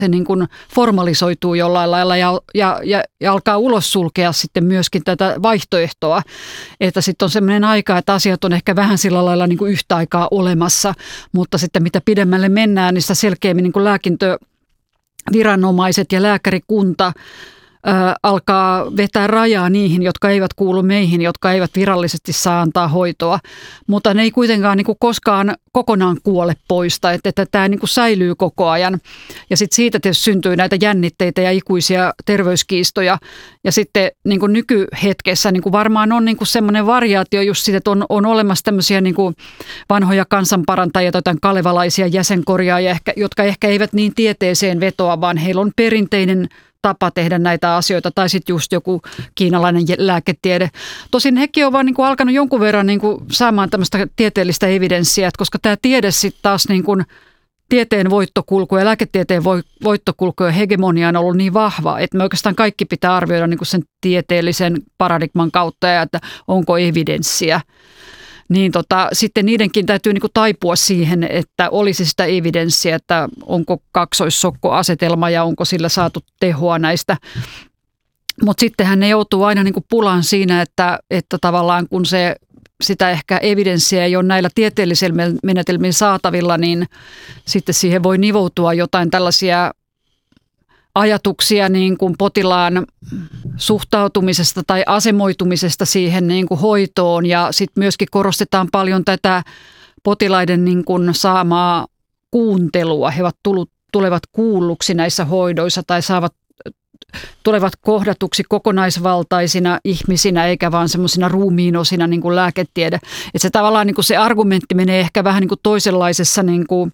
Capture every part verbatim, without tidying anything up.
se niin kuin formalisoituu jollain lailla ja, ja, ja, ja alkaa ulos sulkea sitten myöskin tätä vaihtoehtoa, että sitten on sellainen aika, että asiat on ehkä vähän sillä lailla niin kuin yhtä aikaa olemassa, mutta sitten mitä pidemmälle mennään, niin sitä selkeämmin niin kuin lääkintöviranomaiset ja lääkärikunta Ö, alkaa vetää rajaa niihin, jotka eivät kuulu meihin, jotka eivät virallisesti saa antaa hoitoa, mutta ne ei kuitenkaan niin kuin koskaan kokonaan kuole poista, että, että tämä niin kuin säilyy koko ajan. Ja sitten siitä tietysti syntyy näitä jännitteitä ja ikuisia terveyskiistoja. Ja sitten niin kuin nykyhetkessä niin kuin varmaan on niin kuin semmoinen variaatio just siitä, että on, on olemassa tämmöisiä niin kuin vanhoja kansanparantajia, jotain kalevalaisia jäsenkorjaajia, jotka ehkä eivät niin tieteeseen vetoa, vaan heillä on perinteinen tapa tehdä näitä asioita, tai sitten just joku kiinalainen lääketiede. Tosin hekin on vaan niin kuin alkanut jonkun verran niin kuin saamaan tämmöistä tieteellistä evidenssiä, että koska tämä tiede sitten taas niin kuin tieteen voittokulku ja lääketieteen voittokulku ja hegemonia on ollut niin vahva, että me oikeastaan kaikki pitää arvioida niin kuin sen tieteellisen paradigman kautta ja että onko evidenssiä. Niin tota, sitten niidenkin täytyy niinku taipua siihen, että olisi sitä evidenssiä, että onko kaksoissokkoasetelma ja onko sillä saatu tehoa näistä. Mutta sittenhän ne joutuu aina niinku pulaan siinä, että, että tavallaan kun se, sitä ehkä evidenssiä ei ole näillä tieteellisillä menetelmillä saatavilla, niin sitten siihen voi nivoutua jotain tällaisia ajatuksia niin kuin potilaan suhtautumisesta tai asemoitumisesta siihen niin kuin hoitoon ja sitten myöskin korostetaan paljon tätä potilaiden niin kuin saamaa kuuntelua. He ovat tullut, tulevat kuulluksi näissä hoidoissa tai saavat, tulevat kohdatuksi kokonaisvaltaisina ihmisinä eikä vaan semmoisina ruumiinosina niin kuin lääketiede. Että se tavallaan niin kuin se argumentti menee ehkä vähän niin kuin toisenlaisessa niin kuin,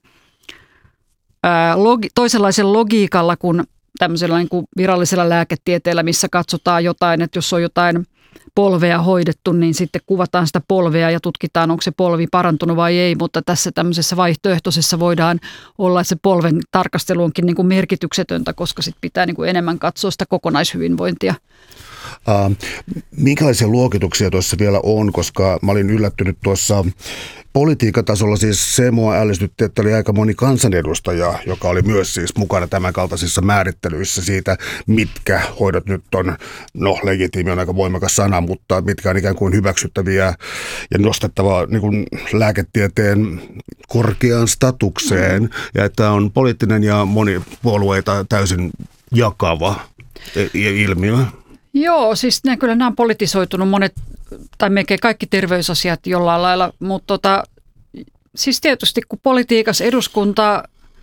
ää, logi, toisenlaisella logiikalla kuin tämmöisellä niin kuin virallisella lääketieteellä, missä katsotaan jotain, että jos on jotain polvea hoidettu, niin sitten kuvataan sitä polvea ja tutkitaan, onko se polvi parantunut vai ei, mutta tässä tämmöisessä vaihtoehtoisessa voidaan olla, että se polven tarkastelu onkin niin kuin merkityksetöntä, koska sitten pitää niin kuin enemmän katsoa sitä kokonaishyvinvointia. Uh, minkälaisia luokituksia tuossa vielä on, koska mä olin yllättynyt tuossa politiikan tasolla, siis se mua ällistytti, että oli aika moni kansanedustaja, joka oli myös siis mukana tämän kaltaisissa määrittelyissä siitä, mitkä hoidot nyt on, no legitiimi on aika voimakas sana, mutta mitkä on ikään kuin hyväksyttäviä ja nostettavaa niin kuin lääketieteen korkeaan statukseen, mm. ja että on poliittinen ja monipuolueita täysin jakava ilmiö. Joo, siis ne, kyllä nämä on politisoitunut monet, tai melkein kaikki terveysasiat jollain lailla, mutta tota, siis tietysti kun politiikassa eduskunta,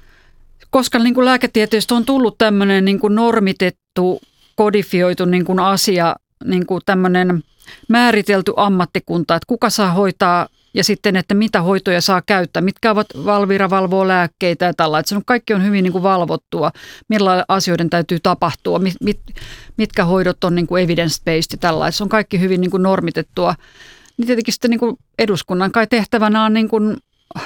koska niin kuin lääketieteestä on tullut tämmöinen niin kuin normitettu, kodifioitu niin kuin asia, niin kuin tämmöinen määritelty ammattikunta, että kuka saa hoitaa ja sitten, että mitä hoitoja saa käyttää, mitkä ovat Valvira valvoo lääkkeitä ja tällä. Että se on, kaikki on hyvin niin kuin valvottua, millä asioiden täytyy tapahtua, mit, mit, mitkä hoidot on niin kuin evidence-based ja tällä. Se on kaikki hyvin niin kuin normitettua. Niin tietenkin sitten niin kuin eduskunnan kai tehtävänä on niin kuin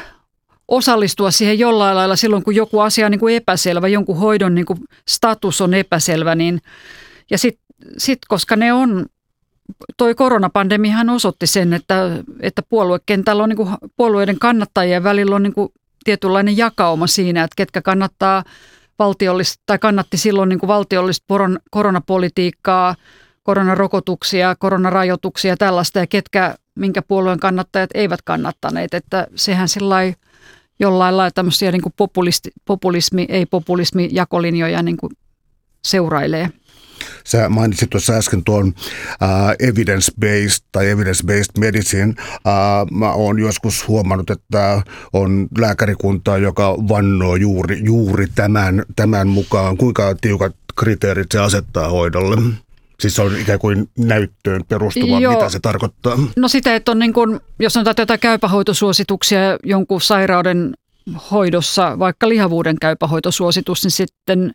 osallistua siihen jollain lailla silloin, kun joku asia on niin kuin epäselvä, jonkun hoidon niin kuin status on epäselvä. Niin, ja sitten sit, koska ne on... Toi koronapandemiahan osoitti sen, että, että puoluekentällä on niin kuin puolueiden kannattajien välillä on niin kuin tietynlainen jakauma siinä, että ketkä kannattaa valtiollista tai kannatti silloin niin kuin valtiollista koronapolitiikkaa, koronarokotuksia, koronarajoituksia ja tällaista ja ketkä, minkä puolueen kannattajat eivät kannattaneet. Että sehän sillai jollain lailla tämmöisiä niin kuin populisti, populismi, ei populismi jakolinjoja niin kuin seurailee. Sä mainitsit tuossa äsken tuon uh, evidence-based tai evidence-based medicine. Uh, mä oon joskus huomannut, että on lääkärikuntaa, joka vannoo juuri, juuri tämän, tämän mukaan. Kuinka tiukat kriteerit se asettaa hoidolle? Siis se on ikään kuin näyttöön perustuva, Joo. Mitä se tarkoittaa? No sitä, että on niin kuin, jos on tätä käypähoitosuosituksia jonkun sairauden hoidossa, vaikka lihavuuden käypähoitosuositus, niin sitten...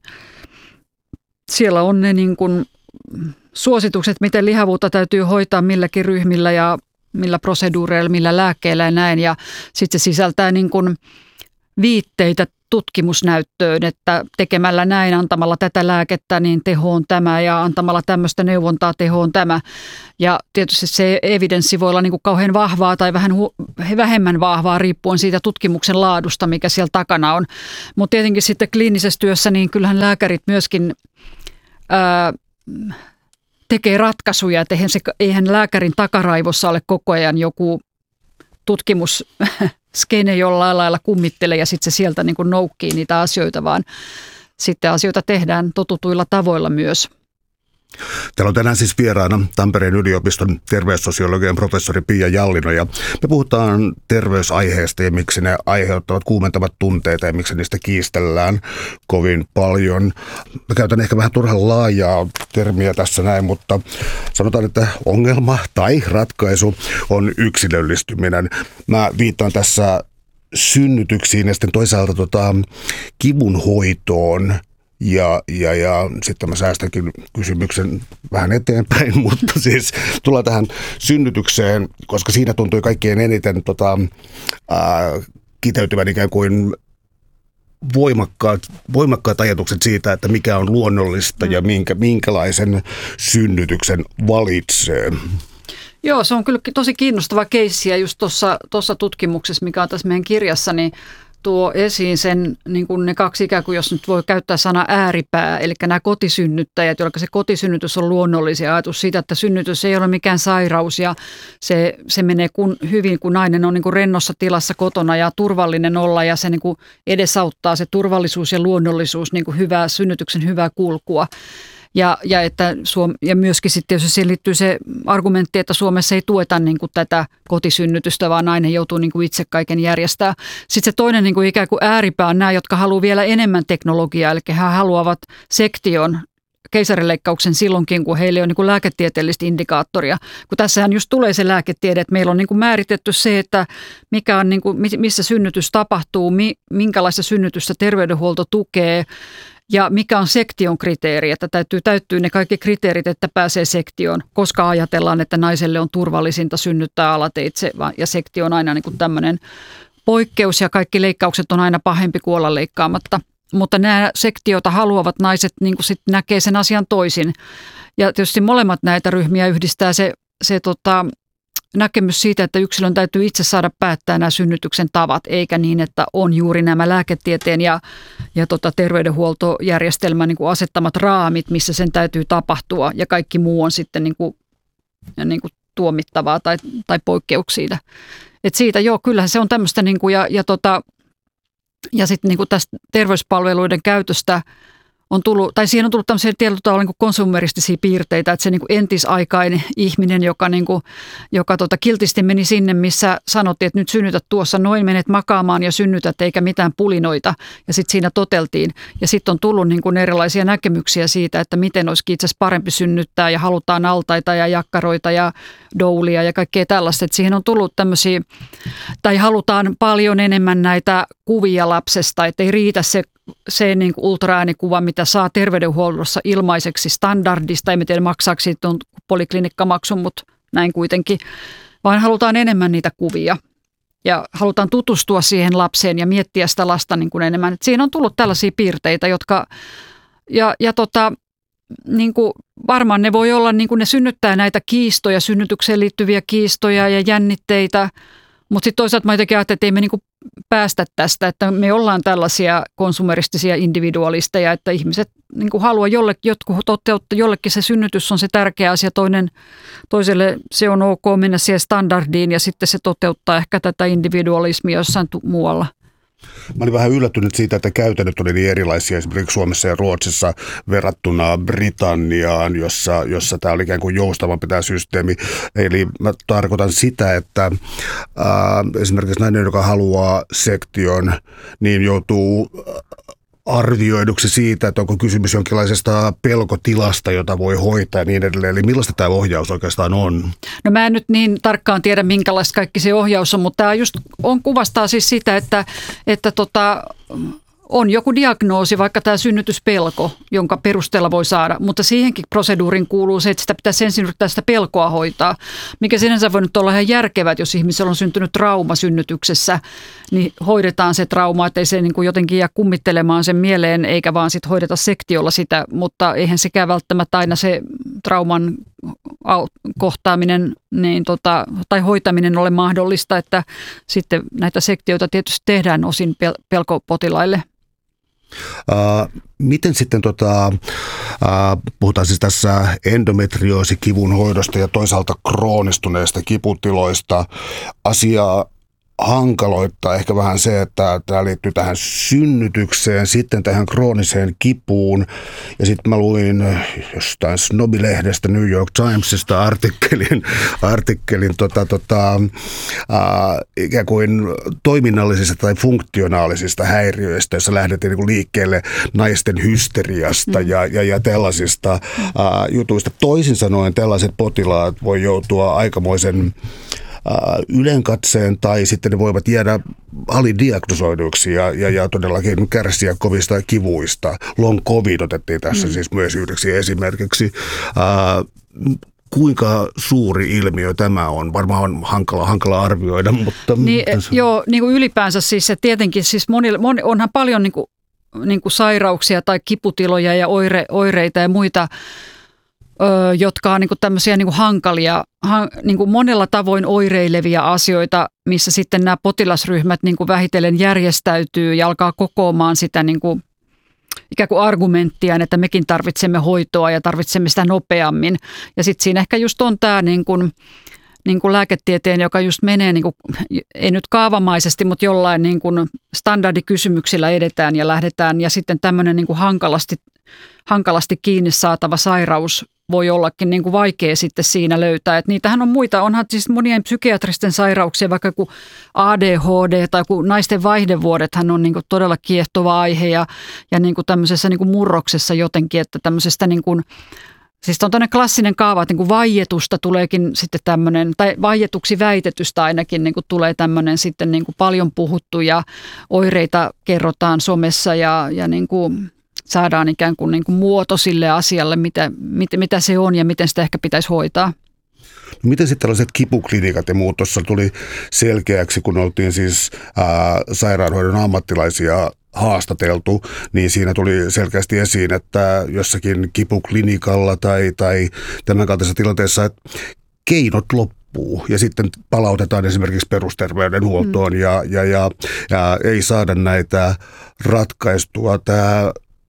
Siellä on ne niin kuin suositukset, miten lihavuutta täytyy hoitaa milläkin ryhmillä ja millä proseduureilla, millä lääkkeillä ja näin. Ja sitten se sisältää niin kuin viitteitä tutkimusnäyttöön, että tekemällä näin, antamalla tätä lääkettä, niin teho on tämä ja antamalla tämmöistä neuvontaa teho on tämä. Ja tietysti se evidenssi voi olla niin kuin kauhean vahvaa tai vähän hu- vähemmän vahvaa riippuen siitä tutkimuksen laadusta, mikä siellä takana on. Mutta tietenkin sitten kliinisessä työssä, niin kyllähän lääkärit myöskin ää, tekee ratkaisuja, että eihän, se, eihän lääkärin takaraivossa ole koko ajan joku tutkimusskene jollain lailla kummittelee ja sitten se sieltä niin kuin noukkii niitä asioita, vaan sitten asioita tehdään totutuilla tavoilla myös. Täällä on tänään siis vieraana Tampereen yliopiston terveyssosiologian professori Pia Jallino ja me puhutaan terveysaiheesta ja miksi ne aiheuttavat kuumentavat tunteita ja miksi niistä kiistellään kovin paljon. Mä käytän ehkä vähän turhan laajaa termiä tässä näin, mutta sanotaan, että ongelma tai ratkaisu on yksilöllistyminen. Mä viittaan tässä synnytyksiin ja sitten toisaalta tota, kivun hoitoon. Ja, ja, ja sitten mä säästänkin kysymyksen vähän eteenpäin, mutta siis tullaan tähän synnytykseen, koska siinä tuntui kaikkein eniten tota, ää, kiteytyvän ikään kuin voimakkaat, voimakkaat ajatukset siitä, että mikä on luonnollista ja minkä, minkälaisen synnytyksen valitsee. Joo, se on kyllä tosi kiinnostava keissi ja just tuossa tutkimuksessa, mikä on tässä meidän kirjassa, niin tuo esiin sen, niin kuin ne kaksi ikään kuin, jos nyt voi käyttää sana ääripää, eli nämä kotisynnyttäjät, joilla se kotisynnytys on luonnollisia ajatus siitä, että synnytys ei ole mikään sairaus ja se, se menee kun, hyvin, kun nainen on niin kuin rennossa tilassa kotona ja turvallinen olla ja se niin kuin edesauttaa se turvallisuus ja luonnollisuus niin kuin hyvää, synnytyksen hyvää kulkua. Ja, ja, että Suom- ja myöskin sitten jos siihen liittyy se argumentti, että Suomessa ei tueta niin kuin tätä kotisynnytystä, vaan nainen joutuu niin kuin itse kaiken järjestää. Sitten se toinen niin kuin ikään kuin ääripää on nämä, jotka haluaa vielä enemmän teknologiaa, eli he haluavat sektion, keisarileikkauksen silloinkin, kun heillä on niin kuin lääketieteellistä indikaattoria. Kun tässähän just tulee se lääketiede, että meillä on niin kuin määritetty se, että mikä on niin kuin, missä synnytys tapahtuu, minkälaista synnytystä terveydenhuolto tukee, ja mikä on sektion kriteeri, että täytyy täyttyä ne kaikki kriteerit, että pääsee sektioon, koska ajatellaan, että naiselle on turvallisinta synnyttää alateitse ja sektio on aina niin kuin tämmöinen poikkeus ja kaikki leikkaukset on aina pahempi kuin olla leikkaamatta. Mutta nämä sektiota haluavat naiset niin kuin sit näkee sen asian toisin. Ja tietysti molemmat näitä ryhmiä yhdistää se, se tota, näkemys siitä, että yksilön täytyy itse saada päättää nämä synnytyksen tavat, eikä niin, että on juuri nämä lääketieteen ja, ja tota terveydenhuoltojärjestelmän niin kuin asettamat raamit, missä sen täytyy tapahtua ja kaikki muu on sitten niin kuin, niin kuin tuomittavaa tai, tai poikkeuksia. Et siitä joo, kyllähän se on tämmöistä niin kuin ja, ja, tota, ja sitten niin kuin tästä terveyspalveluiden käytöstä on tullut, tai siihen on tullut tämmöisiä tietyllä tavalla niin konsumeristisia piirteitä, että se niin kuin entisaikainen ihminen, joka, niin kuin, joka tota, kiltisti meni sinne, missä sanottiin, että nyt synnytät tuossa, noin menet makaamaan ja synnytät, eikä mitään pulinoita. Ja sitten siinä toteltiin. Ja sitten on tullut niin kuin erilaisia näkemyksiä siitä, että miten olisikin itse asiassa parempi synnyttää ja halutaan altaita ja jakkaroita ja doulia ja kaikkea tällaista. Että siihen on tullut tämmöisiä, tai halutaan paljon enemmän näitä kuvia lapsesta, että ei riitä se se niin kuin ultraäänikuva, mitä saa terveydenhuollossa ilmaiseksi standardista, ei tiedä maksaako siitä on poliklinikkamaksu, mutta näin kuitenkin, vaan halutaan enemmän niitä kuvia ja halutaan tutustua siihen lapseen ja miettiä sitä lasta niin kuin enemmän. Et siinä on tullut tällaisia piirteitä, jotka ja, ja tota, niin kuin varmaan ne voi olla, niin kuin ne synnyttää näitä kiistoja, synnytykseen liittyviä kiistoja ja jännitteitä, mutta sitten toisaalta mä jotenkin ajattelin, että ei me niinku päästä tästä, että me ollaan tällaisia konsumeristisia individualisteja, että ihmiset niinku haluaa jollekin, jotkut toteuttaa, jollekin se synnytys on se tärkeä asia, toinen, toiselle se on ok mennä siihen standardiin ja sitten se toteuttaa ehkä tätä individualismia jossain tu- muualla. Mä olin vähän yllättynyt siitä, että käytännöt oli niin erilaisia esimerkiksi Suomessa ja Ruotsissa verrattuna Britanniaan, jossa, jossa tämä oli ikään kuin joustavampi tämä systeemi. Eli mä tarkoitan sitä, että ää, esimerkiksi nainen, joka haluaa sektion, niin joutuu arvioiduksi siitä, että onko kysymys jonkinlaisesta pelkotilasta, jota voi hoitaa ja niin edelleen. Eli millaista tämä ohjaus oikeastaan on? No mä en nyt niin tarkkaan tiedä, minkälaista kaikki se ohjaus on, mutta tämä just on, kuvastaa siis sitä, että, että tota, on joku diagnoosi, vaikka tämä synnytyspelko, jonka perusteella voi saada, mutta siihenkin proseduuriin kuuluu se, että sitä pitäisi ensin yrittää sitä pelkoa hoitaa, mikä sinänsä voi nyt olla ihan järkevää, että jos ihmisellä on syntynyt trauma synnytyksessä, niin hoidetaan se trauma, ettei se niin kuin jotenkin jää kummittelemaan sen mieleen, eikä vaan sit hoideta sektiolla sitä, mutta eihän sekään välttämättä aina se trauman kohtaaminen niin tota, tai hoitaminen ole mahdollista, että sitten näitä sektioita tietysti tehdään osin pel- pelkopotilaille. Uh, miten sitten, tota, uh, puhutaan siis tässä endometrioosikivun hoidosta ja toisaalta kroonistuneista kiputiloista, asiaa hankaloittaa ehkä vähän se, että tämä liittyy tähän synnytykseen, sitten tähän krooniseen kipuun. Ja sitten mä luin jostain Snobilehdestä, New York Timesista artikkelin, artikkelin tota, tota, äh, ikään kuin toiminnallisista tai funktionaalisista häiriöistä, joissa lähdettiin niin kuin liikkeelle naisten hysteriasta mm. ja, ja, ja tällaisista äh, jutuista. Toisin sanoen tällaiset potilaat voi joutua aikamoisen ylenkatseen tai sitten ne voivat jäädä alidiagnosoiduiksi ja, ja, ja todellakin kärsiä kovista kivuista. Long covid otettiin tässä mm. siis myös yhdeksi esimerkiksi. Äh, kuinka suuri ilmiö tämä on? Varmaan on hankala, hankala arvioida, mutta... Niin, joo, niin kuin ylipäänsä siis, että tietenkin siis moni, moni, onhan paljon niin kuin, niin kuin sairauksia tai kiputiloja ja oire, oireita ja muita, jotka on niin kuin tämmöisiä niin kuin hankalia, niin kuin monella tavoin oireilevia asioita, missä sitten nämä potilasryhmät niin kuin vähitellen järjestäytyy ja alkaa kokoamaan sitä niin kuin ikään kuin argumenttia, että mekin tarvitsemme hoitoa ja tarvitsemme sitä nopeammin. Ja sitten siinä ehkä just on tämä niin kuin, niin kuin lääketieteen, joka just menee, niin kuin, ei nyt kaavamaisesti, mutta jollain niin kuin standardikysymyksillä edetään ja lähdetään. Ja sitten tämmöinen niin kuin hankalasti, hankalasti kiinni saatava sairaus voi ollakin niin kuin vaikea sitten siinä löytää. Et niitähän on muita, onhan siis monien psykiatristen sairauksia, vaikka kuin A D H D tai kuin naisten vaihdevuodethan on niin kuin todella kiehtova aihe ja, ja niin kuin tämmöisessä niin kuin murroksessa jotenkin, että tämmöisestä niin kuin, siis on tämmöinen klassinen kaava, että niin kuin vaietusta tuleekin sitten tämmöinen, tai vaietuksi väitetystä ainakin niin kuin tulee tämmöinen sitten niin kuin paljon puhuttu ja oireita kerrotaan somessa ja, ja niin kuin saadaan ikään kuin, niin kuin muoto sille asialle, mitä, mitä, mitä se on ja miten sitä ehkä pitäisi hoitaa. No miten sitten tällaiset kipuklinikat ja muut tuossa tuli selkeäksi, kun oltiin siis ää, sairaanhoidon ammattilaisia haastateltu, niin siinä tuli selkeästi esiin, että jossakin kipuklinikalla tai, tai tämän kaltaisessa tilanteessa, että keinot loppuu ja sitten palautetaan esimerkiksi perusterveydenhuoltoon mm. ja, ja, ja, ja ei saada näitä ratkaistua. Tämä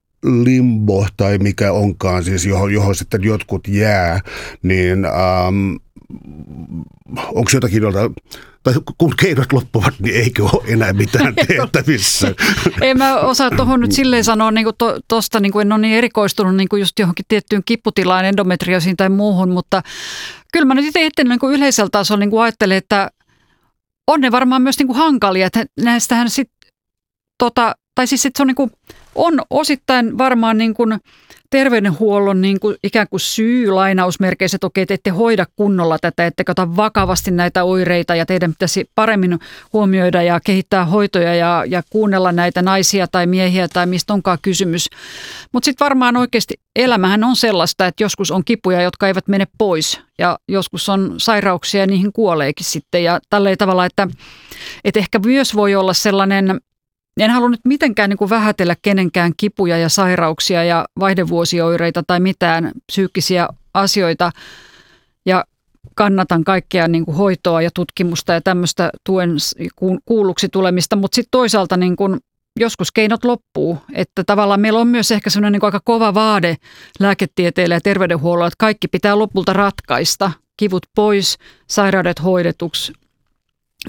limbo tai mikä onkaan, siis johon, johon sitten jotkut jää, niin ähm, onko jotakin, jolta, tai kun keinot loppuvat, niin eikö ole enää mitään tehtävissä? En mä osaa tuohon nyt silleen sanoa, niin kuin to, tosta, niin kuin en ole niin erikoistunut niin kuin just johonkin tiettyyn kiputilaan, endometriosiin tai muuhun, mutta kyllä mä nyt itse niin kuin yleisellä tasolla niin kuin ajattelen, että on ne varmaan myös niin kuin hankalia, että näistähän sitten, tota, tai siis että se on niin kuin, on osittain varmaan niin kuin terveydenhuollon niin kuin ikään kuin syy lainausmerkeissä, että okei, että ette hoida kunnolla tätä, ettekä ota vakavasti näitä oireita ja teidän pitäisi paremmin huomioida ja kehittää hoitoja ja, ja kuunnella näitä naisia tai miehiä tai mistä onkaan kysymys. Mutta sitten varmaan oikeasti elämähän on sellaista, että joskus on kipuja, jotka eivät mene pois ja joskus on sairauksia ja niihin kuoleekin sitten ja tälleen tavalla, että, että ehkä myös voi olla sellainen. En halua nyt mitenkään niin kuin vähätellä kenenkään kipuja ja sairauksia ja vaihdevuosioireita tai mitään psyykkisiä asioita ja kannatan kaikkea niin kuin hoitoa ja tutkimusta ja tämmöistä tuen kuulluksi tulemista, mutta sitten toisaalta niin kuin joskus keinot loppuu, että tavallaan meillä on myös ehkä sellainen niin kuin aika kova vaade lääketieteellä ja terveydenhuollolla, että kaikki pitää lopulta ratkaista, kivut pois, sairaudet hoidetuksi,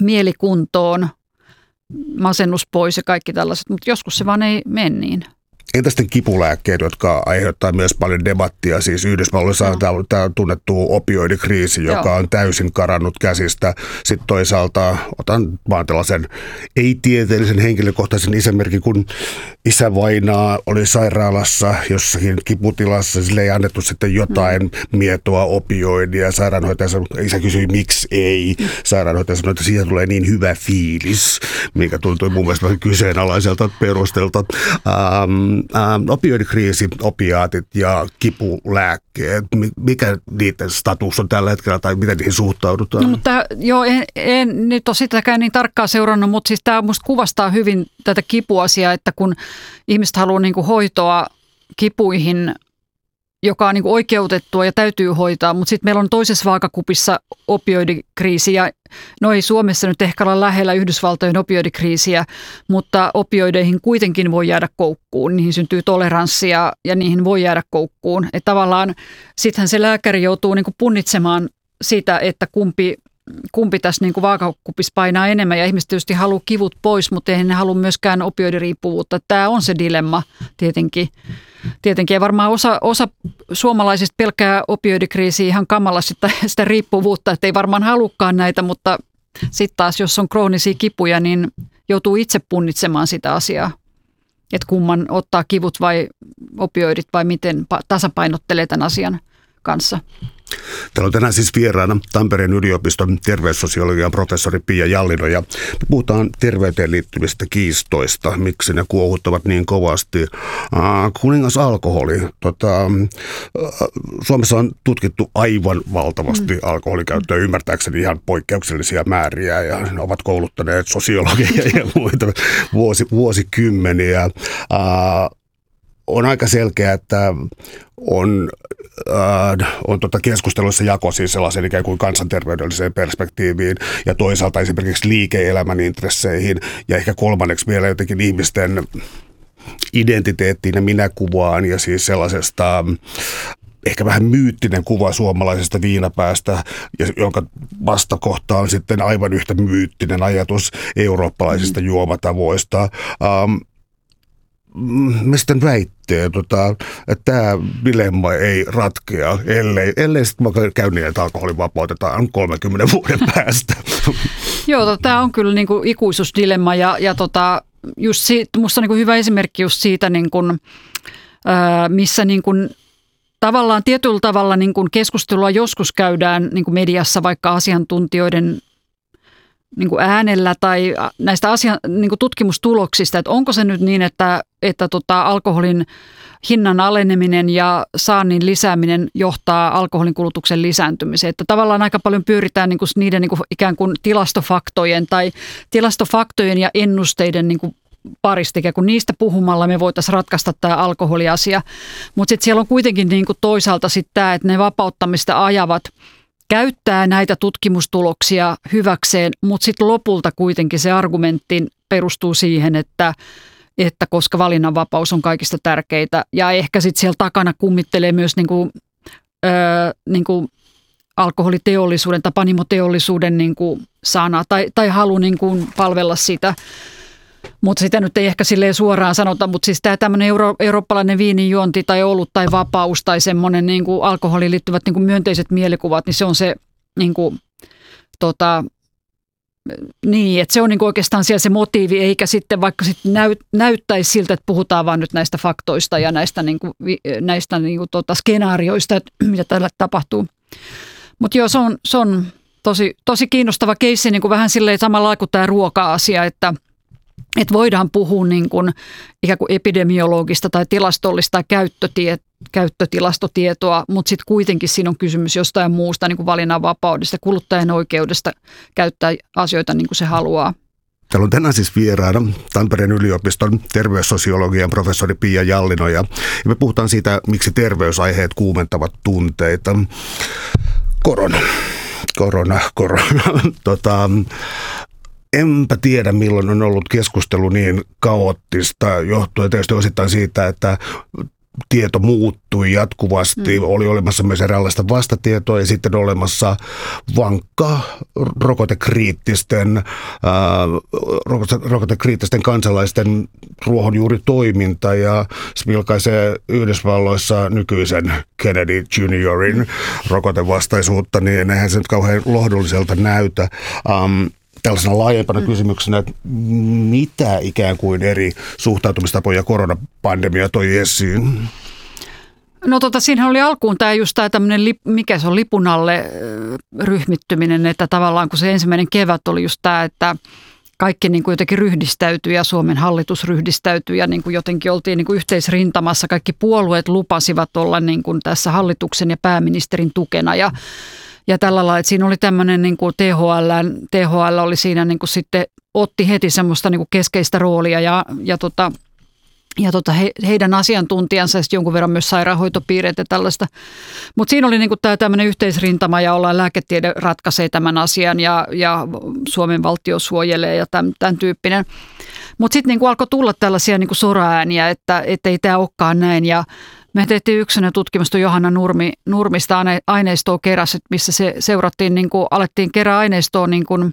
mielikuntoon, masennus pois ja kaikki tällaiset, mutta joskus se vaan ei mene niin. Entä sitten kipulääkkeet, jotka aiheuttaa myös paljon debattia? Siis Yhdysvalloissa on no. tämä tunnettu opioidikriisi, joka Joo. on täysin karannut käsistä. Sitten toisaalta otan vaan tällaisen ei-tieteellisen henkilökohtaisen isämerkin, kun isä vainaa oli sairaalassa jossakin kiputilassa. Sille ei annettu sitten jotain mm. mietoa opioidia. Sairaanhoitaja sanoi, isä kysyi, miksi ei. Sairaanhoitaja sanoi, että siitä tulee niin hyvä fiilis, mikä tuntui mun mielestä vähän kyseenalaiselta perustelta. Um, um, opioidikriisi, opiaatit ja kipulääkkeet, mikä niiden status on tällä hetkellä tai miten niihin suhtaudutaan? No, mutta joo, en, en nyt ole sitäkään niin tarkkaan seurannut, mutta siis tämä musta kuvastaa hyvin tätä kipuasiaa, että kun ihmiset haluaa niin kuin hoitoa kipuihin, joka on niin kuin oikeutettua ja täytyy hoitaa, mutta sitten meillä on toisessa vaakakupissa opioidikriisi ja no ei Suomessa nyt ehkä olla lähellä Yhdysvaltojen opioidikriisiä, mutta opioideihin kuitenkin voi jäädä koukkuun, niihin syntyy toleranssia ja niihin voi jäädä koukkuun. Että tavallaan sittenhän se lääkäri joutuu niin kuin punnitsemaan sitä, että kumpi kumpi tässä niin kuin vaakakupissa painaa enemmän ja ihmiset tietysti haluaa kivut pois, mutta eihän ne halua myöskään opioidiriippuvuutta. Tämä on se dilemma tietenkin. Tietenkin ja varmaan osa, osa suomalaisista pelkää opioidikriisiä ihan kamalasti sitä, sitä riippuvuutta, että ei varmaan halukkaan näitä, mutta sitten taas jos on kroonisia kipuja, niin joutuu itse punnitsemaan sitä asiaa. Että kumman ottaa kivut vai opioidit vai miten tasapainottelee tämän asian kanssa. Täällä on tänään siis vieraana Tampereen yliopiston terveyssosiologian professori Pia Jallino ja me puhutaan terveyteen liittyvistä kiistoista, miksi ne kuohuttavat niin kovasti. Äh, kuningas alkoholi. Tota, äh, Suomessa on tutkittu aivan valtavasti mm. alkoholikäyttöä, ymmärtääkseni ihan poikkeuksellisia määriä ja ne ovat kouluttaneet sosiologeja ja muita vuosi, vuosikymmeniä. Äh, On aika selkeää, että on, äh, on tota keskusteluissa jako siis sellaisen ikään kuin kansanterveydelliseen perspektiiviin ja toisaalta esimerkiksi liike-elämän intresseihin ja ehkä kolmanneksi vielä jotenkin ihmisten identiteettiin ja minäkuvaan ja siis sellaisesta ehkä vähän myyttinen kuva suomalaisesta viinapäästä, jonka vastakohta on sitten aivan yhtä myyttinen ajatus eurooppalaisista mm. juomatavoista. Um, Mä sitten väittee, tota, että tämä dilemma ei ratkea, ellei, ellei sitten käy niin, että alkoholi vapautetaan kolmenkymmenen vuoden päästä. Joo, tämä on kyllä niinku ikuisuusdilemma ja, ja tota, just siitä, musta on niinku hyvä esimerkki just siitä, niinku, ää, missä niinku, tavallaan tietyllä tavalla niinku keskustelua joskus käydään niinku mediassa vaikka asiantuntijoiden niin kuin äänellä tai näistä asia, niin kuin tutkimustuloksista, että onko se nyt niin, että, että tota, alkoholin hinnan aleneminen ja saannin lisääminen johtaa alkoholin kulutuksen lisääntymiseen. Että tavallaan aika paljon pyöritään niin kuin niiden niin kuin ikään kuin tilastofaktojen tai tilastofaktojen ja ennusteiden niin kuin parista, kun niistä puhumalla me voitaisiin ratkaista tämä alkoholiasia. Mutta sitten siellä on kuitenkin niin kuin toisaalta sitten tämä, että ne vapauttamista ajavat käyttää näitä tutkimustuloksia hyväkseen, mutta sitten lopulta kuitenkin se argumentti perustuu siihen, että, että koska valinnanvapaus on kaikista tärkeitä ja ehkä sitten siellä takana kummittelee myös niinku, ö, niinku alkoholiteollisuuden tai panimoteollisuuden niinku sana tai, tai halu niinku palvella sitä. Mutta sitä nyt ei ehkä silleen suoraan sanota, mutta siis tämä tämmöinen euro, eurooppalainen viininjuonti tai olut tai vapaus tai semmoinen niin kuin alkoholiin liittyvät niin kuin myönteiset mielikuvat, niin se on se niin kuin, tota, niin, että se on niin kuin oikeastaan siellä se motiivi, eikä sitten vaikka sitten näyt, näyttäisi siltä, että puhutaan vaan nyt näistä faktoista ja näistä, niin kuin, näistä niin kuin, tota, skenaarioista, että mitä tällä tapahtuu. Mutta joo, se on, se on tosi, tosi kiinnostava keissi, niin kuin vähän silleen samalla kuin tämä ruoka-asia, että Että voidaan puhua niin kuin ikään kuin epidemiologista tai tilastollista käyttötie, käyttötilastotietoa, mutta sitten kuitenkin siinä on kysymys jostain muusta niin kuin valinnanvapaudesta, kuluttajan oikeudesta käyttää asioita niin kuin se haluaa. Täällä on tänään siis vieraana Tampereen yliopiston terveyssosiologian professori Pia Jallino ja me puhutaan siitä, miksi terveysaiheet kuumentavat tunteita. Korona, korona, korona. tota... Enpä tiedä, milloin on ollut keskustelu niin kaoottista, johtuen tietysti osittain siitä, että tieto muuttui jatkuvasti, mm. oli olemassa myös eräänlaista vastatietoa ja sitten olemassa vankka rokotekriittisten, ää, rokotekriittisten kansalaisten ruohonjuuritoiminta ja se vilkaisee Yhdysvalloissa nykyisen Kennedy juniorin rokotevastaisuutta, niin eihän se nyt kauhean lohdulliselta näytä. Um, Tällaisena laajempana mm. kysymyksenä, että mitä ikään kuin eri suhtautumistapoja koronapandemia toi esiin? No tota, siinähän oli alkuun tämä just tämä tämmöinen, mikä se on, lipun alle ryhmittyminen, että tavallaan kun se ensimmäinen kevät oli just tämä, että kaikki niin kuin jotenkin ryhdistäytyi ja Suomen hallitus ryhdistäytyi ja niin kuin jotenkin oltiin niin kuin yhteisrintamassa. Kaikki puolueet lupasivat olla niin kuin tässä hallituksen ja pääministerin tukena ja Ja tällä lailla, että siinä oli tämmöinen niin kuin T H L, T H L oli siinä niin kuin sitten otti heti semmoista niin kuin keskeistä roolia ja, ja, tota, ja tota he, heidän asiantuntijansa ja sitten jonkun verran myös sairaanhoitopiireet ja tällaista. Mutta siinä oli niin kuin tämä tämmöinen yhteisrintama ja ollaan lääketiede ratkaisee tämän asian ja, ja Suomen valtio suojelee ja tämän, tämän tyyppinen. Mutta sitten niin kuin alkoi tulla tällaisia niin kuin soraääniä, että, että ei tämä olekaan näin ja me tehtiin yksinä tutkimusta Johanna Nurmi, Nurmista aineistoa keräsi, missä se seurattiin, niin kuin, alettiin kerää aineistoa niin kuin,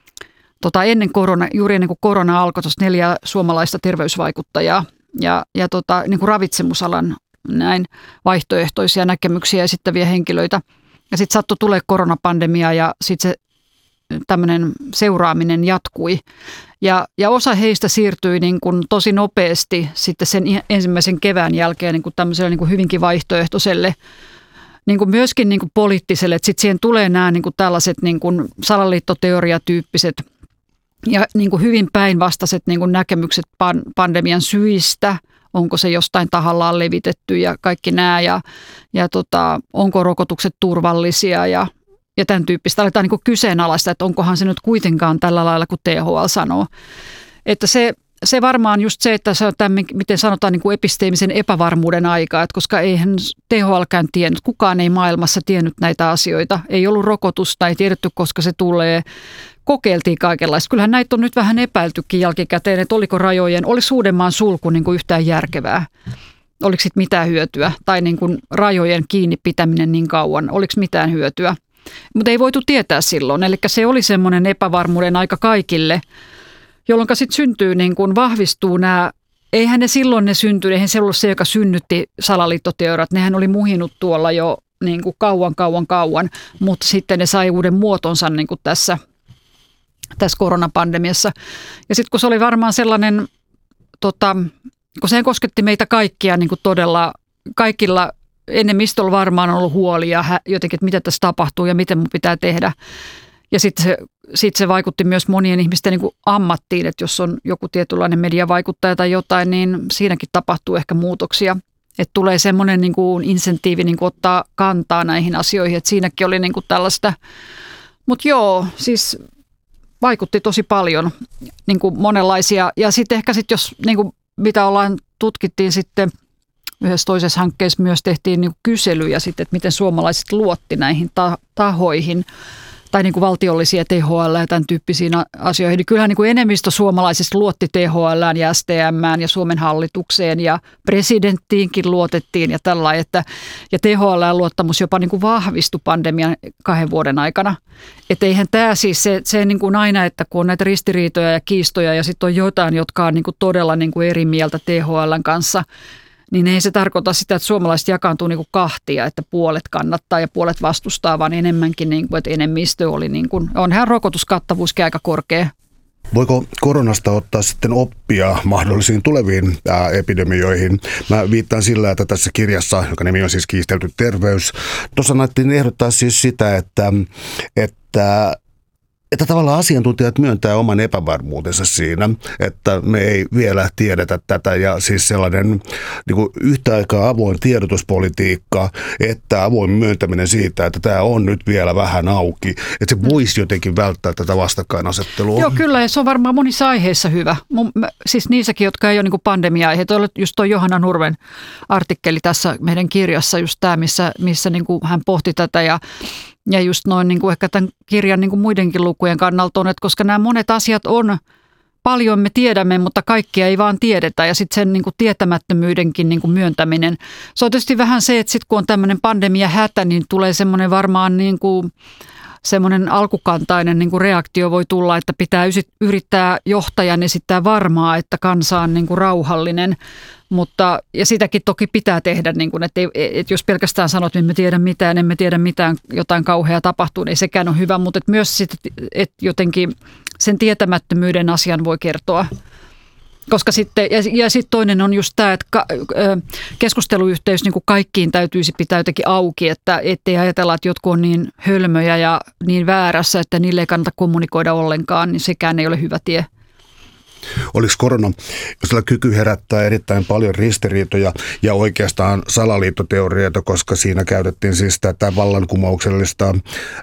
tota, ennen korona, juuri ennen kuin korona alkoi, tuossa neljä suomalaista terveysvaikuttajaa ja, ja tota, niin kuin ravitsemusalan näin vaihtoehtoisia näkemyksiä esittäviä henkilöitä. Ja sitten sattui tulee koronapandemia ja sitten se tämmöinen seuraaminen jatkui. Ja, ja osa heistä siirtyi niin kuin tosi nopeasti sitten sen ensimmäisen kevään jälkeen niin kuin tämmöiselle niin kuin hyvinkin vaihtoehtoiselle, niin kuin myöskin niin kuin poliittiselle. Että sitten siihen tulee nämä niin kuin tällaiset niin kuin salaliittoteoriatyyppiset ja niin kuin hyvin päinvastaiset niin kuin näkemykset pan, pandemian syistä. Onko se jostain tahallaan levitetty ja kaikki nämä ja, ja tota, onko rokotukset turvallisia ja Ja tämän tyyppistä aletaan niin kuin kyseenalaista, että onkohan se nyt kuitenkaan tällä lailla kuin T H L sanoo. Että se, se varmaan just se, että se on tämän, miten sanotaan niin kuin episteemisen epävarmuuden aikaa, että koska eihän T H L:kään tiennyt, kukaan ei maailmassa tiennyt näitä asioita. Ei ollut rokotusta, ei tiedetty koska se tulee. Kokeiltiin kaikenlaista. Kyllähän näitä on nyt vähän epäiltykin jälkikäteen, että oliko rajojen, oli Uudenmaan sulku niin kuin yhtään järkevää. Oliko sitten mitään hyötyä tai niin kuin rajojen kiinni pitäminen niin kauan, oliko mitään hyötyä. Mutta ei voitu tietää silloin, eli se oli semmoinen epävarmuuden aika kaikille, jolloin sitten syntyy, niin kun vahvistuu nämä, eihän ne silloin ne syntyy, eihän se ollut se, joka synnytti salaliittoteoriat, nehän oli muhinut tuolla jo niin kuin kauan, kauan, kauan, mutta sitten ne sai uuden muotonsa niin kuin tässä, tässä koronapandemiassa. Ja sitten kun se oli varmaan sellainen, tota, kun se kosketti meitä kaikkia niin kuin todella, kaikilla enemmistöllä varmaan on ollut huoli ja jotenkin, että mitä tässä tapahtuu ja miten mun pitää tehdä. Ja sitten se, sit se vaikutti myös monien ihmisten niin kuin ammattiin, että jos on joku tietynlainen mediavaikuttaja tai jotain, niin siinäkin tapahtuu ehkä muutoksia. Että tulee semmoinen niin kuin insentiivi niin kuin ottaa kantaa näihin asioihin, että siinäkin oli niin kuin tällaista. Mutta joo, siis vaikutti tosi paljon niin kuin monenlaisia. Ja sitten ehkä sitten jos, niin kuin mitä ollaan tutkittiin sitten, yhdessä toisessa hankkeessa myös tehtiin niin kuin kyselyjä sitten, että miten suomalaiset luotti näihin tahoihin tai niin kuin valtiollisia T H L ja tämän tyyppisiin asioihin. Niin kyllähän niin kuin enemmistö suomalaisista luotti T H L:ään ja S T M:ään ja Suomen hallitukseen ja presidenttiinkin luotettiin ja tällainen. Että, ja T H L:n luottamus jopa niin kuin vahvistui pandemian kahden vuoden aikana. Että eihän tämä siis se, se niin kuin aina, että kun on näitä ristiriitoja ja kiistoja ja sitten on jotain, jotka on niin kuin todella niin kuin eri mieltä T H L:n kanssa, niin ei se tarkoita sitä, että suomalaiset jakaantuu niin kuin kahtia, että puolet kannattaa ja puolet vastustaa, vaan enemmänkin, niin kuin, että enemmistö oli, niin kuin, onhan rokotuskattavuuskin aika korkea. Voiko koronasta ottaa sitten oppia mahdollisiin tuleviin ää, epidemioihin? Mä viittaan sillä, että tässä kirjassa, joka nimi on siis Kiistelty terveys, tuossa annettiin ehdottaa siis sitä, että, että Että tavallaan asiantuntijat myöntää oman epävarmuutensa siinä, että me ei vielä tiedetä tätä ja siis sellainen niin kuin yhtä aikaa avoin tiedotuspolitiikka, että avoin myöntäminen siitä, että tämä on nyt vielä vähän auki, että se voisi jotenkin välttää tätä vastakkainasettelua. Joo, kyllä ja se on varmaan monissa aiheissa hyvä. Mun, siis niissäkin, jotka ei ole niin kuin pandemia-aiheita, just tuo Johanna Nurmen artikkeli tässä meidän kirjassa, just tämä, missä, missä niin kuin hän pohti tätä ja Ja just noin niin kuin ehkä tämän kirjan niin kuin muidenkin lukujen kannalta on, että koska nämä monet asiat on paljon me tiedämme, mutta kaikkia ei vaan tiedetä ja sitten sen niin kuin tietämättömyydenkin niin kuin myöntäminen. Se on tietysti vähän se, että sitten kun on tämmöinen pandemia hätä, niin tulee semmoinen varmaan niin kuin semmoinen alkukantainen niin kuin reaktio voi tulla, että pitää yrittää johtajan esittää varmaa, että kansa on niin kuin rauhallinen. Mutta, ja sitäkin toki pitää tehdä, niin kuin, että, että jos pelkästään sanot, että emme tiedä mitään, emme tiedä mitään, jotain kauheaa tapahtuu, niin sekään on hyvä. Mutta että myös sit, että jotenkin sen tietämättömyyden asian voi kertoa. Koska sitten, ja, ja sitten toinen on just tämä, että ka, keskusteluyhteys niin kuin kaikkiin täytyisi pitää jotenkin auki, että ettei ajatella, että jotkut on niin hölmöjä ja niin väärässä, että niille ei kannata kommunikoida ollenkaan, niin sekään ei ole hyvä tie. Oliko korona, sillä kyky herättää erittäin paljon ristiriitoja ja oikeastaan salaliittoteorioita, koska siinä käytettiin siis tätä vallankumouksellista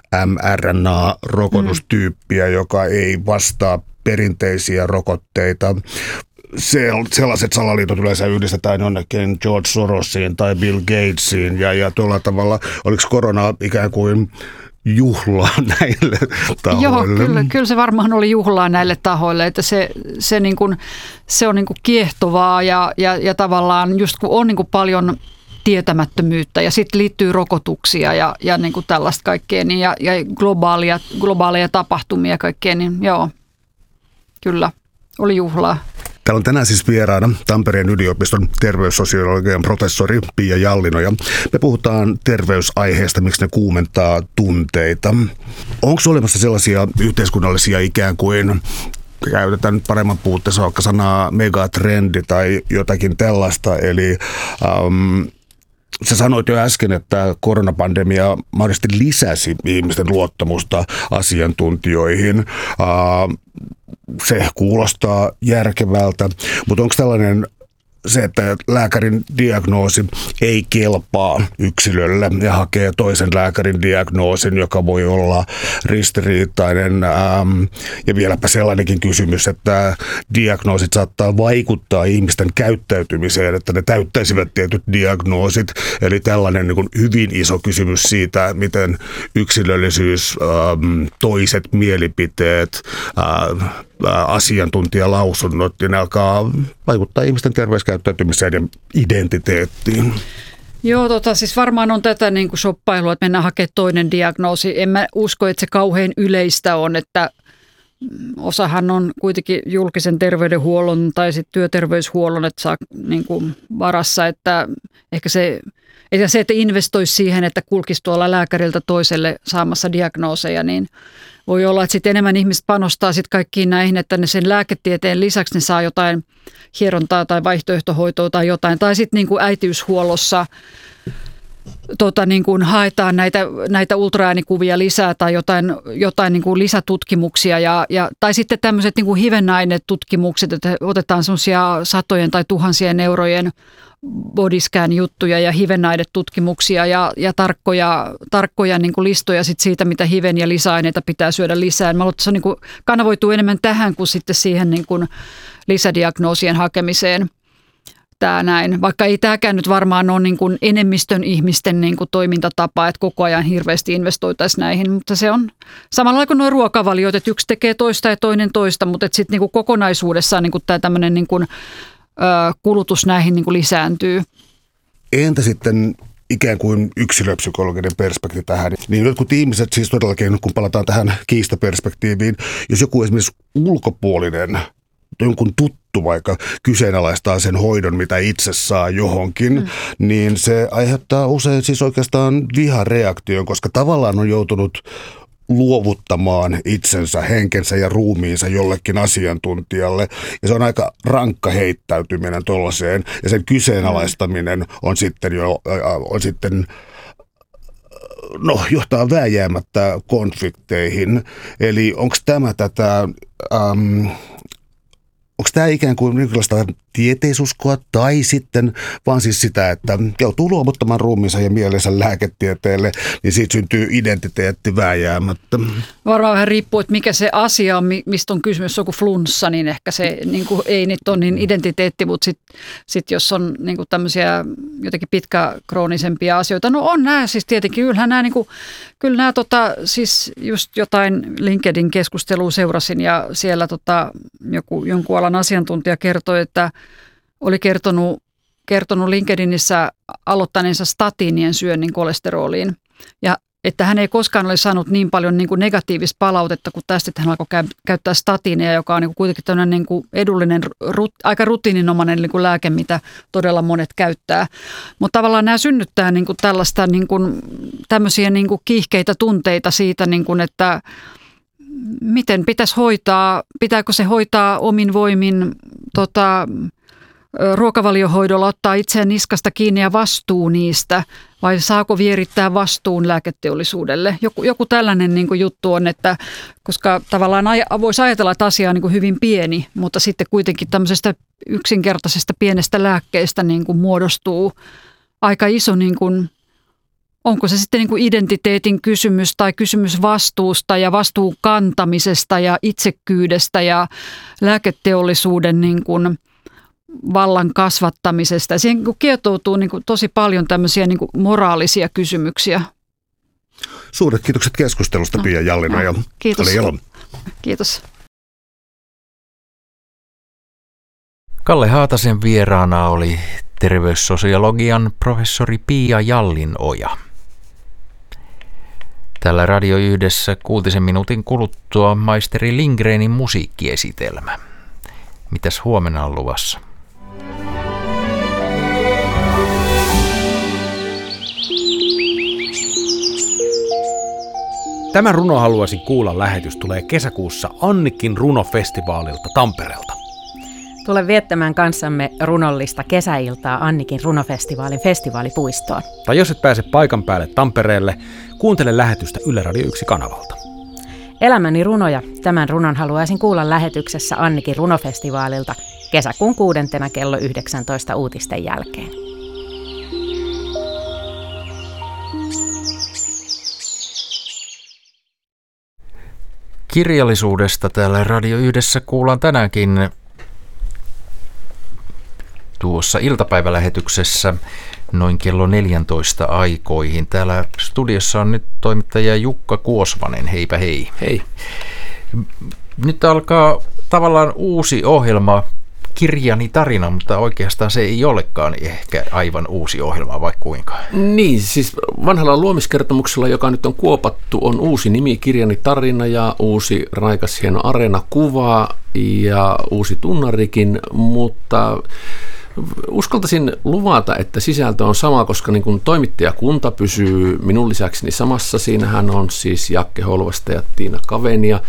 mRNA-rokotustyyppiä, mm. joka ei vastaa perinteisiä rokotteita. Se, sellaiset salaliitot yleensä yhdistetään jonnekin George Sorosiin tai Bill Gatesiin ja, ja tuolla tavalla, oliko korona ikään kuin juhlaa näille tahoille? Joo, kyllä, kyllä se varmaan oli juhlaa näille tahoille, että se, se, niin kuin, se on niin kuin kiehtovaa ja, ja, ja tavallaan just kun on niin kuin paljon tietämättömyyttä ja sitten liittyy rokotuksia ja, ja niin kuin tällaista kaikkea niin, ja, ja globaalia, globaaleja tapahtumia kaikkea, niin joo, kyllä, oli juhlaa. Täällä on tänään siis vieraana Tampereen yliopiston terveyssosiologian professori Pia Jallino ja me puhutaan terveysaiheesta, miksi ne kuumentaa tunteita. Onko olemassa sellaisia yhteiskunnallisia ikään kuin, käytetään nyt paremman puutteessa vaikka sanaa megatrendi tai jotakin tällaista, eli um, sä sanoit jo äsken, että koronapandemia mahdollisesti lisäsi ihmisten luottamusta asiantuntijoihin. Uh, Se kuulostaa järkevältä, mutta onko tällainen se, että lääkärin diagnoosi ei kelpaa yksilölle ja hakee toisen lääkärin diagnoosin, joka voi olla ristiriitainen. Ähm, ja vieläpä sellainenkin kysymys, että diagnoosit saattaa vaikuttaa ihmisten käyttäytymiseen, että ne täyttäisivät tietyt diagnoosit. Eli tällainen niin kuin hyvin iso kysymys siitä, miten yksilöllisyys, ähm, toiset mielipiteet, äh, asiantuntijalausunnot, ja ne alkaa vaikuttaa ihmisten terveyskäyttäytymiseen ja identiteettiin. Joo, tota, siis varmaan on tätä niin kuin shoppailua, että mennään hakemaan toinen diagnoosi. En mä usko, että se kauhean yleistä on, että osahan on kuitenkin julkisen terveydenhuollon tai sitten työterveyshuollon, että saa niin kuin varassa, että ehkä se, että se, että investoisi siihen, että kulkisi tuolla lääkäriltä toiselle saamassa diagnooseja, niin voi olla, että sitten enemmän ihmiset panostaa sitten kaikkiin näihin, että ne sen lääketieteen lisäksi ne saa jotain hierontaa tai vaihtoehtohoitoa tai jotain. Tai sitten niin kuin äitiyshuollossa tota, niin kuin haetaan näitä, näitä ultraäänikuvia lisää tai jotain, jotain niin kuin lisätutkimuksia. Ja, ja, tai sitten tämmöiset niin kuin hivennainetutkimukset, että otetaan semmoisia satojen tai tuhansien eurojen bodyscan-juttuja ja hivennaidetutkimuksia ja, ja tarkkoja, tarkkoja niin kuin listoja sit siitä, mitä hiven- ja lisäaineita pitää syödä lisää. Mä luulen, että se niin kuin kanavoituu enemmän tähän kuin sitten siihen niin kuin lisädiagnoosien hakemiseen. Tää näin. Vaikka ei tämäkään nyt varmaan ole niin kuin enemmistön ihmisten niin kuin toimintatapa, että koko ajan hirveästi investoitaisiin näihin, mutta se on samalla kuin nuo ruokavaliot, että yksi tekee toista ja toinen toista, mutta sitten niin kuin kokonaisuudessaan niin kuin tämä tämmöinen niin kuin kulutus näihin niin kuin lisääntyy. Entä sitten ikään kuin yksilöpsykologinen perspektiivi tähän? Niin jotkut ihmiset siis todellakin, kun palataan tähän kiistaperspektiiviin, jos joku esimerkiksi ulkopuolinen, jonkun tuttu vaikka kyseenalaistaa sen hoidon, mitä itse saa johonkin, mm. niin se aiheuttaa usein siis oikeastaan vihareaktion, koska tavallaan on joutunut luovuttamaan itsensä, henkensä ja ruumiinsa jollekin asiantuntijalle. Ja se on aika rankka heittäytyminen tuollaiseen. Ja sen kyseenalaistaminen on sitten jo, on sitten, no, johtaa vääjäämättä konflikteihin. Eli onko tämä tätä, ähm, onko tämä ikään kuin jonkinlaista tieteisuskoa tai sitten vaan siis sitä, että joutuu luovuttamaan ruumiinsa ja mielensä lääketieteelle, niin siitä syntyy identiteetti vääjäämättä. Varmaan vähän riippuu, että mikä se asia on, mistä on kysymys, jos on kuin flunssa, niin ehkä se niin kuin, ei nyt ole niin identiteetti, mutta sitten sit jos on niin kuin tämmöisiä jotenkin pitkäkroonisempia asioita, no on nämä siis tietenkin, kyllähän nämä, niin kuin, kyllä nämä tota, siis just jotain LinkedIn-keskustelua seurasin ja siellä tota, joku, jonkun alan asiantuntija kertoi, että oli kertonut, kertonut LinkedInissä aloittaneensa statiinien syönnin kolesteroliin ja että hän ei koskaan ole saanut niin paljon niin kuin negatiivista palautetta kuin tästä, että hän alkoi käyttää statiineja, joka on niin kuin kuitenkin tämmöinen niin kuin edullinen, rut, aika rutiininomainen niin kuin lääke, mitä todella monet käyttää. Mutta tavallaan nämä synnyttää niin kuin tällaista niin kuin, tämmöisiä niin kuin kiihkeitä tunteita siitä, niin kuin, että miten pitäisi hoitaa, pitääkö se hoitaa omin voimin tota, ruokavaliohoidolla, ottaa itseään niskasta kiinni ja vastuu niistä, vai saako vierittää vastuun lääketeollisuudelle? Joku, joku tällainen niin kuin juttu on, että koska tavallaan voisi ajatella, että asia on niin kuin hyvin pieni, mutta sitten kuitenkin tämmöisestä yksinkertaisesta pienestä lääkkeestä niin kuin muodostuu aika iso, niin kuin, onko se sitten niin kuin identiteetin kysymys tai kysymys vastuusta ja vastuun kantamisesta ja itsekkyydestä ja lääketeollisuuden niin kuin vallan kasvattamisesta. Siihen kietoutuu niin kuin tosi paljon tämmöisiä niin kuin moraalisia kysymyksiä. Suuret kiitokset keskustelusta, no, Pia Jallina no, ja kiitos. Elo. Kiitos. Kalle Haatasen vieraana oli terveyssosiologian professori Pia Jallinoja. Tällä Radio Yhdessä kuutisen minuutin kuluttua maisteri Lindgrenin musiikkiesitelmä. Mitäs huomenna on luvassa? Tämä Runo haluaisin kuulla -lähetys tulee kesäkuussa Annikin runofestivaalilta Tampereelta. Tule viettämään kanssamme runollista kesäiltaa Annikin runofestivaalin festivaalipuistoon. Tai jos et pääse paikan päälle Tampereelle, kuuntele lähetystä Yle Radio yksi -kanavalta. Elämäni runoja. Tämän runon haluaisin kuulla -lähetyksessä Annikin runofestivaalilta kesäkuun kuudentena kello yhdeksäntoista uutisten jälkeen. Kirjallisuudesta täällä Radio Yhdessä kuullaan tänäänkin tuossa iltapäivälähetyksessä noin kello neljäntoista aikoihin. Täällä studiossa on nyt toimittaja Jukka Kuosvanen. Heipä hei. Hei. Nyt alkaa tavallaan uusi ohjelma, Kirjani tarina, mutta oikeastaan se ei olekaan ehkä aivan uusi ohjelma, vai kuinka? Niin, siis vanhalla luomiskertomuksella, joka nyt on kuopattu, on uusi nimi Kirjani tarina ja uusi raikas hieno areenakuva ja uusi tunnarikin, mutta uskaltaisin luvata, että sisältö on sama, koska niin kun toimittajakunta pysyy minun lisäkseni samassa. Siinähän on siis Jakke Holvasta ja Tiina Kavenia.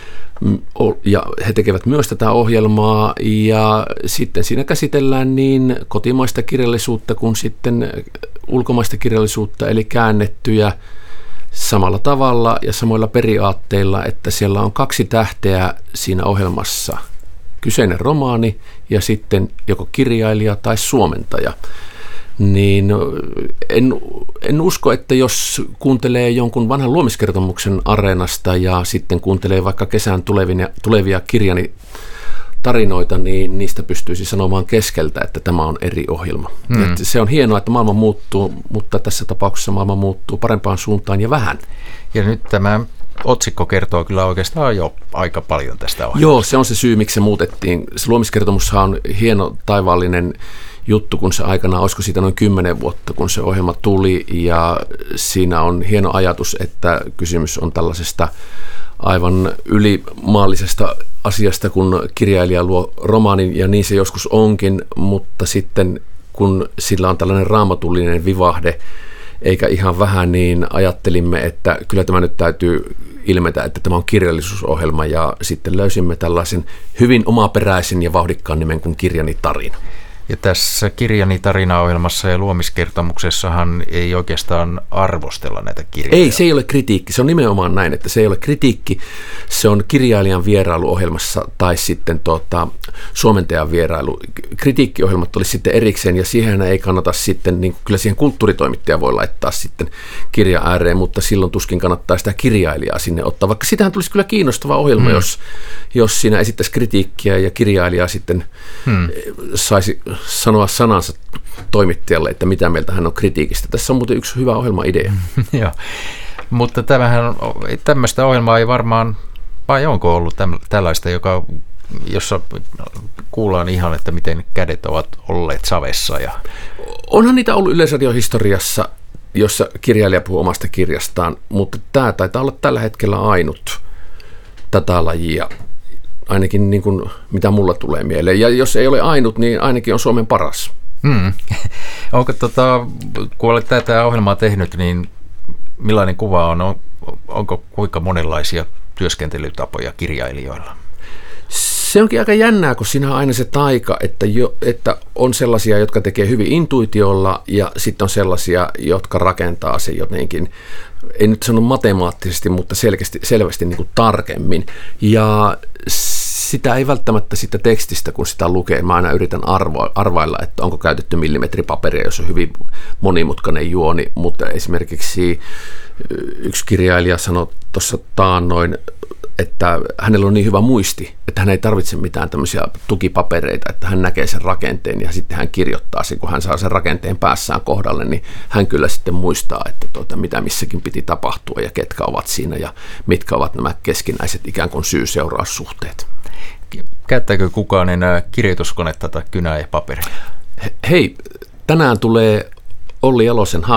Ja he tekevät myös tätä ohjelmaa ja sitten siinä käsitellään niin kotimaista kirjallisuutta kuin sitten ulkomaista kirjallisuutta, eli käännettyjä samalla tavalla ja samoilla periaatteilla, että siellä on kaksi tähteä siinä ohjelmassa. Kyseinen romaani ja sitten joko kirjailija tai suomentaja. Niin en, en usko, että jos kuuntelee jonkun vanhan luomiskertomuksen Areenasta ja sitten kuuntelee vaikka kesän tulevia, tulevia kirjani tarinoita, niin niistä pystyisi sanomaan keskeltä, että tämä on eri ohjelma. Hmm. Et se on hienoa, että maailma muuttuu, mutta tässä tapauksessa maailma muuttuu parempaan suuntaan ja vähän. Ja nyt tämä otsikko kertoo kyllä oikeastaan jo aika paljon tästä ohjelmasta. Joo, se on se syy, miksi se muutettiin. Se luomiskertomushan on hieno taivaallinen juttu, kun se aikana, olisiko siitä noin kymmenen vuotta, kun se ohjelma tuli, ja siinä on hieno ajatus, että kysymys on tällaisesta aivan ylimaallisesta asiasta, kun kirjailija luo romaanin, ja niin se joskus onkin, mutta sitten kun sillä on tällainen raamatullinen vivahde, eikä ihan vähän, niin ajattelimme, että kyllä tämä nyt täytyy ilmetä, että tämä on kirjallisuusohjelma, ja sitten löysimme tällaisen hyvin omaperäisen ja vauhdikkaan nimen kuin Kirjani tarina. Ja tässä Kirjani tarinaohjelmassa ja luomiskertomuksessahan ei oikeastaan arvostella näitä kirjoja. Ei, se ei ole kritiikki. Se on nimenomaan näin, että se ei ole kritiikki. Se on kirjailijan vierailuohjelmassa tai sitten tuota, suomentajan vierailu. Kritiikkiohjelmat olisi sitten erikseen ja siihen ei kannata sitten, niin kyllä siihen kulttuuritoimittaja voi laittaa sitten kirja ääreen, mutta silloin tuskin kannattaa sitä kirjailijaa sinne ottaa. Vaikka sitähän tulisi kyllä kiinnostava ohjelma, hmm. jos, jos siinä esittäisi kritiikkiä ja kirjailija sitten hmm. saisi sanoa sanansa toimittajalle, että mitä mieltä hän on kritiikistä. Tässä on muuten yksi hyvä ohjelmaidea. Joo, mutta tämähän, tämmöistä ohjelmaa ei varmaan, vai onko ollut täm, tällaista, joka, jossa kuullaan ihan, että miten kädet ovat olleet savessa? Ja... Onhan niitä ollut Yleisradiohistoriassa, jossa kirjailija puhuu omasta kirjastaan, mutta tämä taitaa olla tällä hetkellä ainut tätä lajia. Ainakin niin kuin, mitä mulla tulee mieleen. Ja jos ei ole ainut, niin ainakin on Suomen paras. Hmm. Onko tota, kun olet tätä ohjelmaa tehnyt, niin millainen kuva on? on? Onko kuinka monenlaisia työskentelytapoja kirjailijoilla? Se onkin aika jännää, kun siinä on aina se taika, että, jo, että on sellaisia, jotka tekee hyvin intuitiolla ja sitten on sellaisia, jotka rakentaa sen jotenkin, ei nyt sano matemaattisesti, mutta selkeästi, selvästi niin kuin tarkemmin. Ja sitä ei välttämättä sitä tekstistä, kun sitä lukee. Mä aina yritän arvo, arvailla, että onko käytetty millimetripaperia, jos on hyvin monimutkainen juoni, mutta esimerkiksi yksi kirjailija sanoi tuossa taannoin, että hänellä on niin hyvä muisti, että hän ei tarvitse mitään tämmöisiä tukipapereita, että hän näkee sen rakenteen ja sitten hän kirjoittaa sen, kun hän saa sen rakenteen päässään kohdalle, niin hän kyllä sitten muistaa, että tuota, mitä missäkin piti tapahtua ja ketkä ovat siinä ja mitkä ovat nämä keskinäiset ikään kuin syy-seuraussuhteet. Käyttääkö kukaan enää kirjoituskonetta tai kynää ja paperia? Hei, tänään tulee Olli Jalosen